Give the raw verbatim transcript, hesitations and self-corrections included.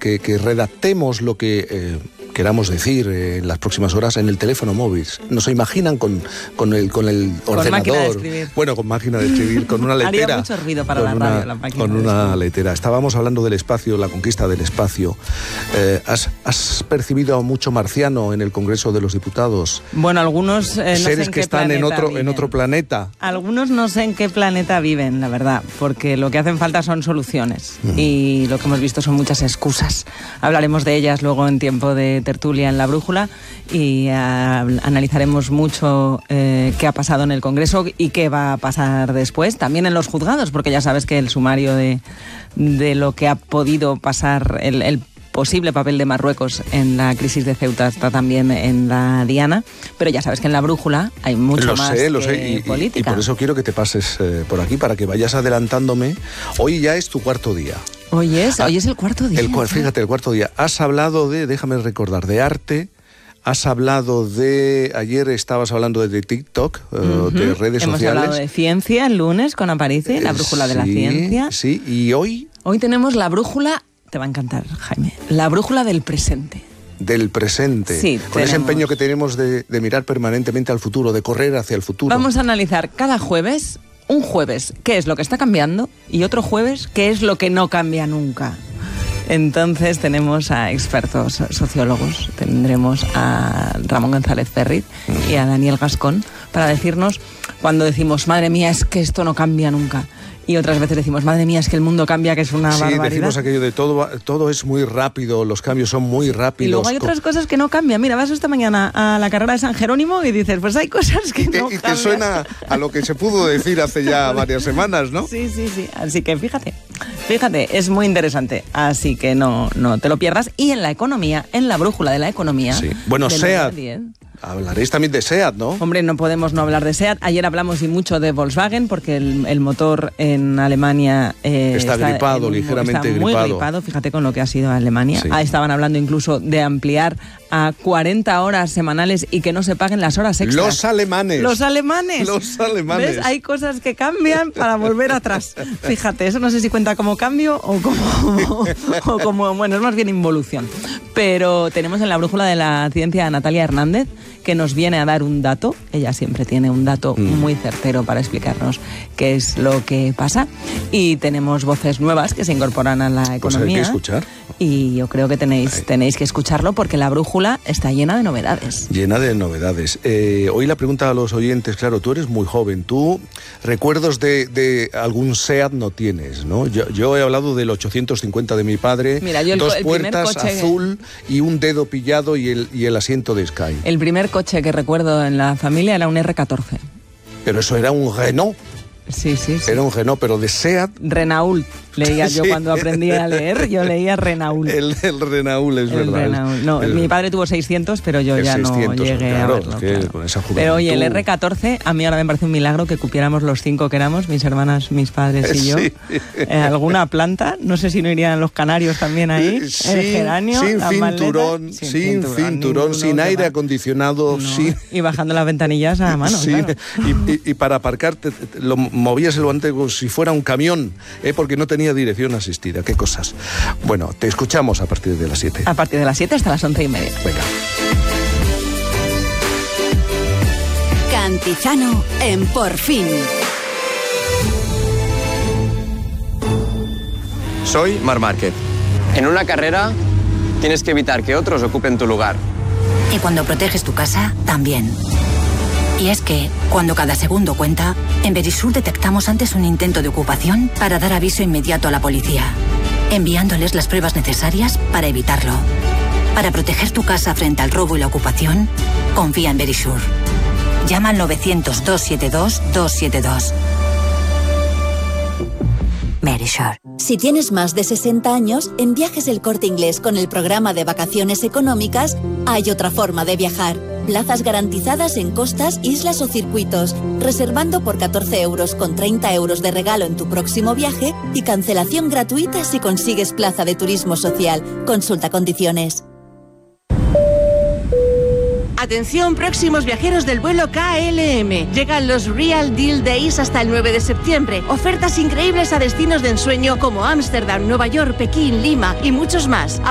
que, que redactemos lo que eh, queramos decir eh, en las próximas horas en el teléfono móvil. Nos imaginan con, con el, con el con ordenador. Máquina de escribir. Bueno, con máquina de escribir, con una letera. Haría mucho ruido para la una, radio la máquina. Con de una escribir. letera. Estábamos hablando del espacio, la conquista del espacio. Eh, ¿has, ¿Has percibido a mucho marciano en el Congreso de los Diputados? Bueno, algunos eh, no sé Seres en que qué están en otro, viven. en otro planeta. Algunos no sé en qué planeta viven, la verdad, porque lo que hacen falta son soluciones mm. y lo que hemos visto son muchas excusas. Hablaremos de ellas luego en tiempo de tertulia en La Brújula y uh, analizaremos mucho eh, qué ha pasado en el Congreso y qué va a pasar después, también en los juzgados, porque ya sabes que el sumario de, de lo que ha podido pasar, el, el posible papel de Marruecos en la crisis de Ceuta está también en la diana, pero ya sabes que en La Brújula hay mucho lo más sé, lo que sé, y, política. Y por eso quiero que te pases eh, por aquí, para que vayas adelantándome. Hoy ya es tu cuarto día. Hoy es, ah, hoy es el cuarto día. El, fíjate, el cuarto día. Has hablado de, déjame recordar, de arte. Has hablado de, ayer estabas hablando de TikTok, uh-huh. de redes Hemos sociales. Hemos hablado de ciencia el lunes con Aparici, la brújula eh, de la sí, ciencia. Sí, y hoy... Hoy tenemos la brújula, te va a encantar, Jaime, la brújula del presente. Del presente, sí, con tenemos. ese empeño que tenemos de, de mirar permanentemente al futuro, de correr hacia el futuro. Vamos a analizar cada jueves, un jueves, qué es lo que está cambiando, y otro jueves, qué es lo que no cambia nunca. Entonces tenemos a expertos sociólogos, tendremos a Ramón González Ferriz y a Daniel Gascón para decirnos cuando decimos, madre mía, es que esto no cambia nunca. Y otras veces decimos, madre mía, es que el mundo cambia, que es una sí, barbaridad. Sí, decimos aquello de todo, todo es muy rápido, los cambios son muy rápidos. Y luego hay otras cosas que no cambian. Mira, vas esta mañana a la carrera de San Jerónimo y dices, pues hay cosas que no y, y cambian. que suena a lo que se pudo decir hace ya varias semanas, ¿no? Sí, sí, sí. Así que fíjate, fíjate, es muy interesante. Así que no, no te lo pierdas. Y en la economía, en la brújula de la economía... Sí. Bueno, SEAT. Hablaréis también de SEAT, ¿no? Hombre, no podemos no hablar de SEAT. Ayer hablamos y mucho de Volkswagen porque el, el motor en Alemania eh, está, está gripado, en, ligeramente está muy gripado. gripado. Fíjate con lo que ha sido Alemania. Sí. Ah, estaban hablando incluso de ampliar a cuarenta horas semanales y que no se paguen las horas extras. Los alemanes. Los alemanes. Los alemanes. ¿Ves? Hay cosas que cambian para volver atrás. Fíjate, eso no sé si cuenta como cambio o como, o como, bueno, es más bien involución. Pero tenemos en la brújula de la ciencia a Natalia Hernández, que nos viene a dar un dato. Ella siempre tiene un dato mm. muy certero para explicarnos qué es lo que pasa. Y tenemos voces nuevas que se incorporan a la economía. Pues hay que escuchar. Y yo creo que tenéis, tenéis que escucharlo porque la brújula está llena de novedades. Llena de novedades. Eh, hoy la pregunta a los oyentes, claro, tú eres muy joven. Tú recuerdos de, de algún SEAT no tienes, ¿no? Yo, yo he hablado del ochocientos cincuenta de mi padre. Mira, yo el, dos el puertas, coche... azul y un dedo pillado y el, y el asiento de Sky. El primer coche que recuerdo en la familia era un erre catorce. Pero eso era un Renault. Sí, sí, sí. Era un Renault, pero de SEAT. Renault. Leía yo sí. Cuando aprendí a leer, yo leía Renault. El, el Renault, es el verdad. Renault. No, el, mi padre tuvo seiscientos, pero yo ya seiscientos, no llegué claro, a verlo. Que claro. Con esa pero oye, el erre catorce, a mí ahora me parece un milagro que cupiéramos los cinco que éramos, mis hermanas, mis padres y yo. Sí. Eh, alguna planta, no sé si no irían los canarios también ahí. Sí, el geranio, sin la cinturón, maleta, sin, sin cinturón, cinturón sin aire acondicionado, no. sin... Y bajando las ventanillas a mano, sí, claro. y, y, y para aparcar te, te, lo movías el volante como si fuera un camión, ¿eh? Porque no tenía dirección asistida. Qué cosas. Bueno, te escuchamos a partir de las siete. A partir de las siete hasta las once y media. Venga. Cantizano en Por Fin. Soy Marc Márquez. En una carrera tienes que evitar que otros ocupen tu lugar. Y cuando proteges tu casa, también. Y es que, cuando cada segundo cuenta, en Verisur detectamos antes un intento de ocupación para dar aviso inmediato a la policía, enviándoles las pruebas necesarias para evitarlo. Para proteger tu casa frente al robo y la ocupación, confía en Verisur. Llama al novecientos, doscientos setenta y dos, doscientos setenta y dos. Verisur. Si tienes más de sesenta años, en Viajes El Corte Inglés con el programa de vacaciones económicas, hay otra forma de viajar. Plazas garantizadas en costas, islas o circuitos, reservando por catorce euros con treinta euros de regalo en tu próximo viaje y cancelación gratuita si consigues plaza de turismo social. Consulta condiciones. Atención, próximos viajeros del vuelo K L M. Llegan los Real Deal Days hasta el nueve de septiembre. Ofertas increíbles a destinos de ensueño como Ámsterdam, Nueva York, Pekín, Lima y muchos más.